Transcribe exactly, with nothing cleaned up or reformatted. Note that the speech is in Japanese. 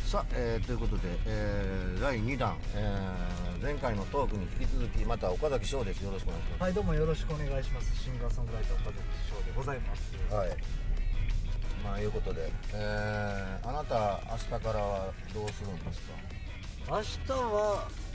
さあ、えー、ということで、えー、だいにだん、えー、前回のトークに引き続きまた岡崎翔です。よろしくお願いします。 はい、どうもよろしくお願いします。シンガーソングライター岡崎翔でございます。 はい、まあいうことで、えー、あなた明日からはどうするんですか？ 明日は